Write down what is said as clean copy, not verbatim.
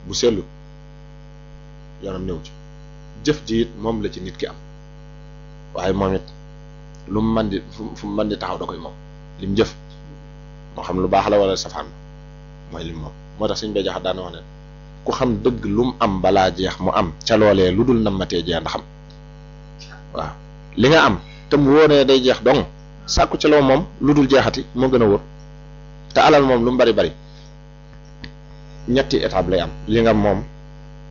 bu sellut yoonam néew ci jëf ji it moom la ci nit ki am waaye moom it lu mu mën di fu mu mën di taxaw da koy moom lim jëf moo xam lu baax la wala safaan mooy lim moom moo tax suñ bay jaxat daana wax ne ku xam dëgg lu mu am balaa jeex mu am ca loolee lu dul nammatee jeex ndax am waaw li nga am te mu wóoree day jeex dong sàkku ci loo moom lu dul jeexati moo gën a wóor te alal moom lu mu bari bari ñetti étape lay am li nga moom